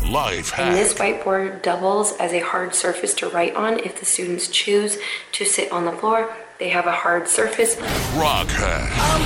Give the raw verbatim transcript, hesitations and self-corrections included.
Life hack. And this whiteboard doubles as a hard surface to write on. If the students choose to sit on the floor, they have a hard surface. Rock hack. I'm